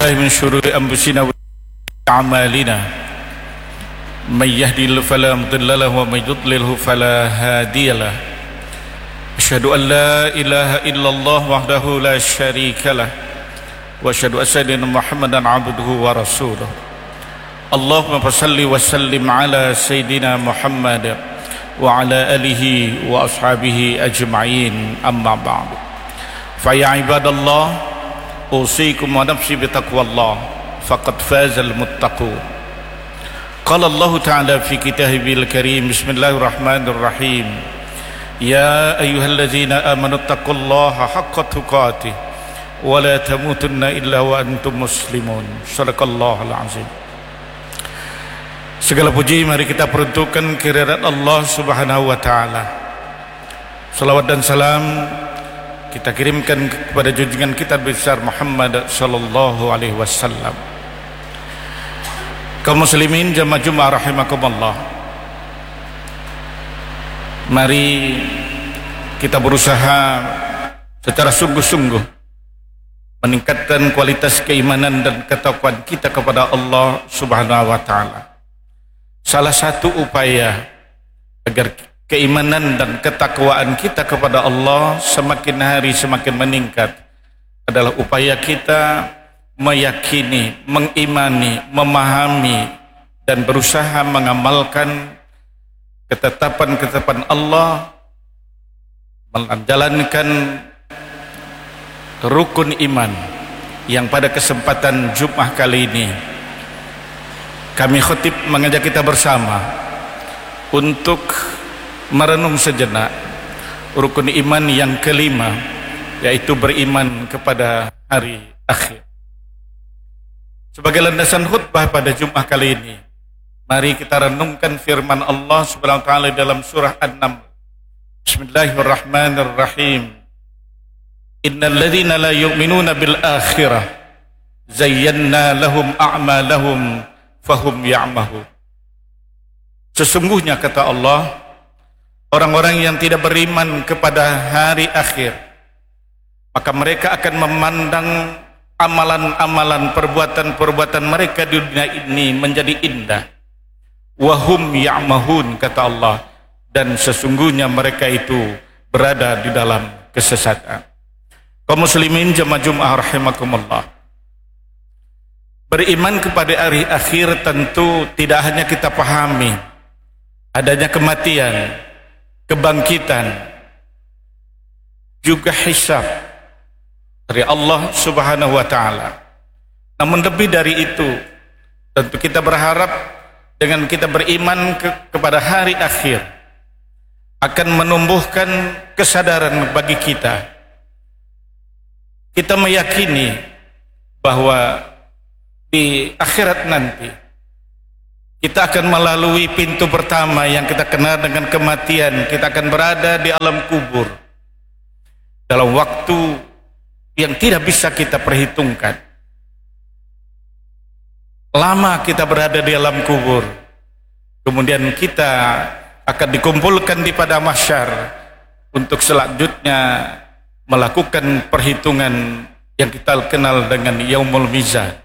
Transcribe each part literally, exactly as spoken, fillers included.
بالله من شرور أنفسنا وأعمالنا من يهده فلا مضل له ومن يضلل فلا هادي له أشهد أن لا إله إلا الله وحده لا شريك له وأشهد أن سيدنا محمدا عبده ورسوله اللهم صل وسلم على سيدنا محمد وعلى آله وأصحابه أجمعين أما بعد فيا عباد الله أوصيكم ونفسي بتقوى الله فقد فاز المتقون قال الله تعالى في كتابه الكريم بسم الله الرحمن الرحيم يا أيها الذين آمنوا اتقوا الله حق تقاته ولا تموتن إلا وأنتم مسلمون صدق الله العظيم. Segala puji mari kita peruntukkan kehadirat Allah Subhanahu wa taala. Salawat dan salam kita kirimkan kepada junjungan kita besar Muhammad sallallahu alaihi wasallam. Kaum muslimin jamaah Jumat rahimakumullah. Mari kita berusaha secara sungguh-sungguh meningkatkan kualitas keimanan dan ketakwaan kita kepada Allah Subhanahu wa taala. Salah satu upaya agar keimanan dan ketakwaan kita kepada Allah semakin hari semakin meningkat adalah upaya kita meyakini, mengimani, memahami dan berusaha mengamalkan ketetapan-ketetapan Allah, menjalankan rukun iman yang pada kesempatan Jumat kali ini kami khotib mengajak kita bersama untuk merenung sejenak rukun iman yang kelima, yaitu beriman kepada hari akhir. Sebagai landasan khutbah pada Jumat kali ini, mari kita renungkan firman Allah Subhanahu wa taala dalam surah An-Naml. Bismillahirrahmanirrahim. Innal ladzina la yu'minuna bil akhirah zayyana lahum a'malahum fahum ya'mahun. Sesungguhnya kata Allah, orang-orang yang tidak beriman kepada hari akhir, maka mereka akan memandang amalan-amalan perbuatan-perbuatan mereka di dunia ini menjadi indah. Wahum ya'mahun kata Allah, dan sesungguhnya mereka itu berada di dalam kesesatan. Kaum muslimin jamaah Jumat rahimakumullah. Beriman kepada hari akhir tentu tidak hanya kita pahami adanya kematian, kebangkitan, juga hisab dari Allah Subhanahu wa taala. Namun lebih dari itu, tentu kita berharap dengan kita beriman ke, kepada hari akhir akan menumbuhkan kesadaran bagi kita. Kita meyakini bahwa di akhirat nanti kita akan melalui pintu pertama yang kita kenal dengan kematian. Kita akan berada di alam kubur dalam waktu yang tidak bisa kita perhitungkan. Lama kita berada di alam kubur, kemudian kita akan dikumpulkan di padang mahsyar untuk selanjutnya melakukan perhitungan yang kita kenal dengan Yaumul Mizan.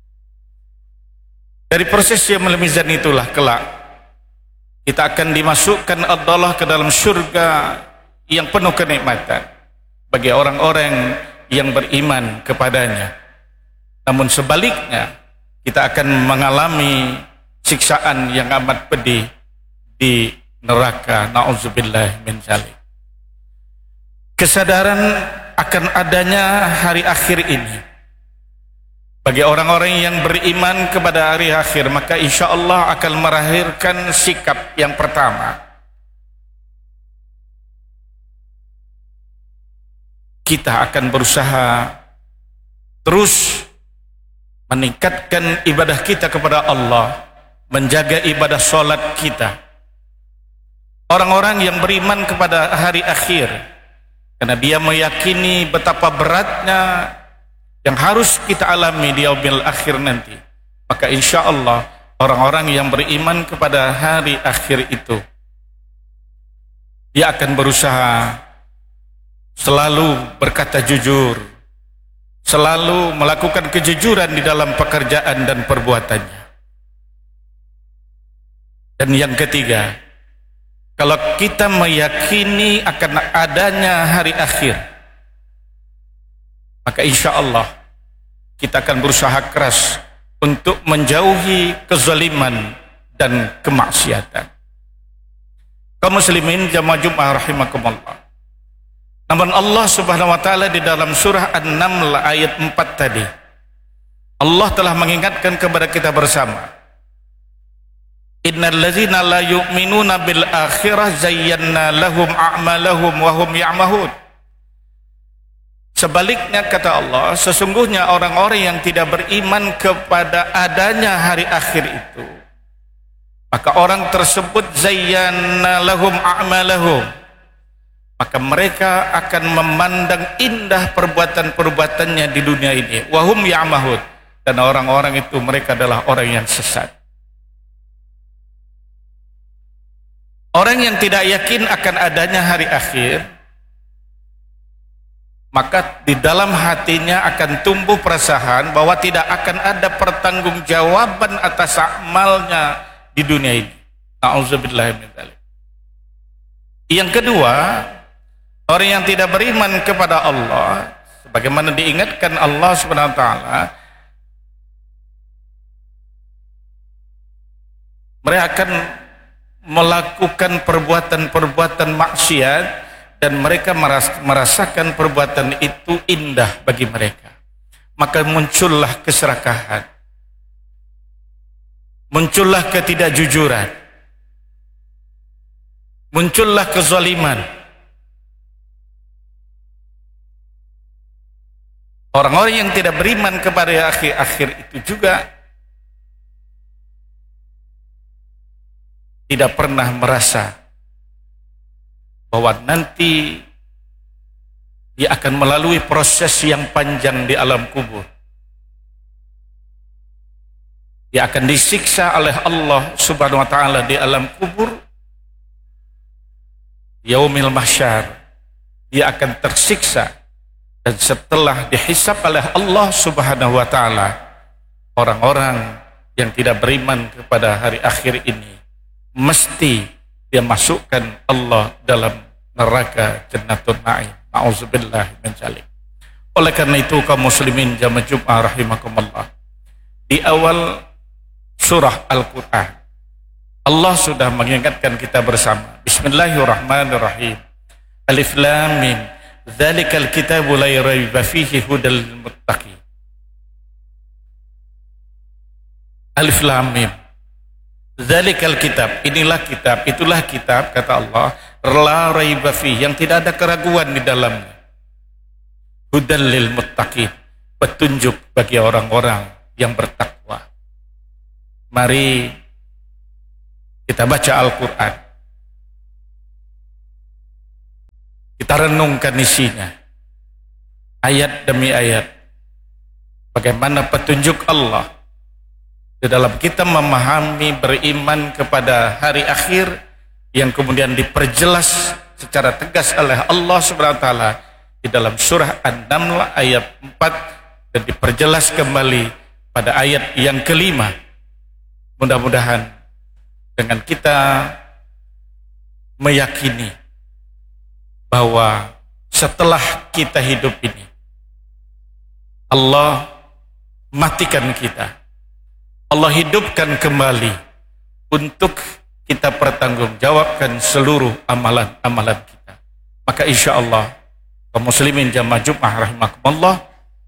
Dari proses Yaumul Mizan itulah kelak kita akan dimasukkan Allah ke dalam surga yang penuh kenikmatan bagi orang-orang yang beriman kepadanya. Namun sebaliknya kita akan mengalami siksaan yang amat pedih di neraka. Na'udzubillah min dzalik. Kesadaran akan adanya hari akhir ini bagi orang-orang yang beriman kepada hari akhir, maka insya Allah akan melahirkan sikap yang pertama. Kita akan berusaha terus meningkatkan ibadah kita kepada Allah, menjaga ibadah sholat kita. Orang-orang yang beriman kepada hari akhir, karena dia meyakini betapa beratnya yang harus kita alami di yaumil akhir nanti, maka insya Allah orang-orang yang beriman kepada hari akhir itu, dia akan berusaha selalu berkata jujur, selalu melakukan kejujuran di dalam pekerjaan dan perbuatannya. Dan yang ketiga, kalau kita meyakini akan adanya hari akhir, maka insya Allah kita akan berusaha keras untuk menjauhi kezaliman dan kemaksiatan. Kaum muslimin jamaah Jumat rahimakumullah. Namun Allah Subhanahu wa taala di dalam surah An-Naml ayat empat tadi, Allah telah mengingatkan kepada kita bersama, innal ladzina la yu'minuna bil akhirah zayyana lahum a'malahum wa hum ya'mahun. Sebaliknya kata Allah, sesungguhnya orang-orang yang tidak beriman kepada adanya hari akhir itu, maka orang tersebut zayyana lahum a'malahum, maka mereka akan memandang indah perbuatan-perbuatannya di dunia ini, wa hum ya'mahun, dan orang-orang itu mereka adalah orang yang sesat. Orang yang tidak yakin akan adanya hari akhir, maka di dalam hatinya akan tumbuh perasaan bahwa tidak akan ada pertanggungjawaban atas amalnya di dunia ini. Na'udzubillahi min dzalik. Yang kedua, orang yang tidak beriman kepada Allah, sebagaimana diingatkan Allah Subhanahu wa taala, mereka akan melakukan perbuatan-perbuatan maksiat dan mereka merasakan perbuatan itu indah bagi mereka. Maka muncullah keserakahan, muncullah ketidakjujuran, muncullah kezaliman. Orang-orang yang tidak beriman kepada akhir-akhir itu juga tidak pernah merasa bahwa nanti dia akan melalui proses yang panjang di alam kubur. Dia akan disiksa oleh Allah Subhanahu wa taala di alam kubur. Yaumil mahsyar, dia akan tersiksa, dan setelah dihisab oleh Allah Subhanahu wa taala, orang-orang yang tidak beriman kepada hari akhir ini mesti dia masukkan Allah dalam neraka Jannatul Na'im. Na'udzubillahi min dzalik. Oleh karena itu kaum muslimin jamaah Jumat rahimakumullah, di awal surah Al-Qur'an Allah sudah mengingatkan kita bersama. Bismillahirrahmanirrahim. Alif lam mim. Dzalikal kitabu la raiba fihi hudal lil muttaqin. Alif lam mim. Dzalikal kitab, inilah kitab, itulah kitab kata Allah, la raiba fihi, yang tidak ada keraguan di dalamnya. Hudal lil muttaqin, petunjuk bagi orang-orang yang bertakwa. Mari kita baca Al-Quran, kita renungkan isinya, ayat demi ayat, bagaimana petunjuk Allah di dalam kita memahami beriman kepada hari akhir yang kemudian diperjelas secara tegas oleh Allah Subhanahu wa taala di dalam surah An-Naml ayat empat dan diperjelas kembali pada ayat yang kelima. Mudah-mudahan dengan kita meyakini bahwa setelah kita hidup ini Allah matikan kita, Allah hidupkan kembali untuk kita pertanggungjawabkan seluruh amalan-amalan kita. Maka insya Allah kaum muslimin jamaah Jumat rahimakumullah,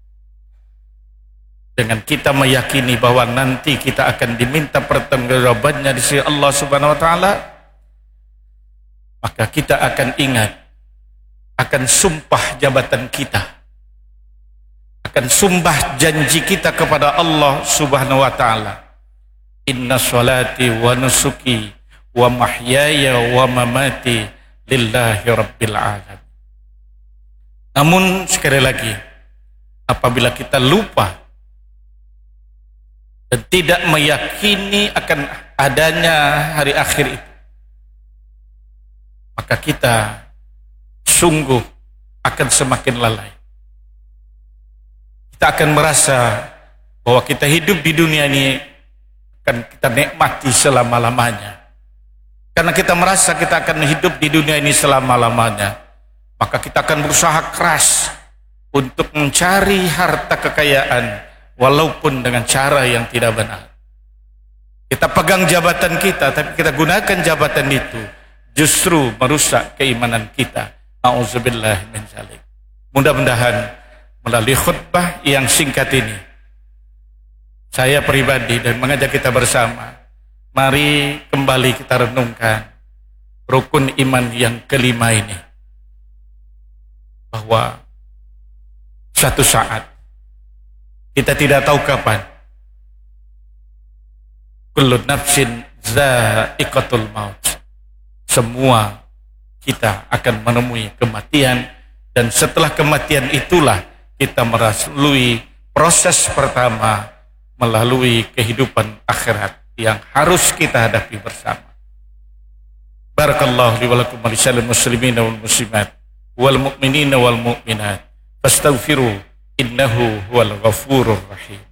dengan kita meyakini bahwa nanti kita akan diminta pertanggungjawabannya di sisi Allah Subhanahu wa taala, maka kita akan ingat akan sumpah jabatan kita, akan sumpah janji kita kepada Allah Subhanahu wa taala. Inna sholati wa nusuki wa mahyaya wa mamati lillahi rabbil alamin. Namun sekali lagi, apabila kita lupa dan tidak meyakini akan adanya hari akhir itu, maka kita sungguh akan semakin lalai. kita akan merasa bahwa kita hidup di dunia ini akan kita nikmati selama-lamanya. Karena kita merasa kita akan hidup di dunia ini selama-lamanya, maka kita akan berusaha keras untuk mencari harta kekayaan walaupun dengan cara yang tidak benar. Kita pegang jabatan kita, tapi kita gunakan jabatan itu justru merusak keimanan kita. Nauzubillah min dzalik. Mudah-mudahan melalui khutbah yang singkat ini, saya pribadi dan mengajak kita bersama, mari kembali kita renungkan rukun iman yang kelima ini, bahwa suatu saat kita tidak tahu kapan, kullu nafsin dha'iqatul maut, semua kita akan menemui kematian, dan setelah kematian itulah kita melalui proses pertama, melalui kehidupan akhirat yang harus kita hadapi bersama. Barakallahu li wa lakum wa lisa'il muslimin wal muslimat wal mu'minin wal mu'minat fastaghfiru innahu huwal ghafurur rahim.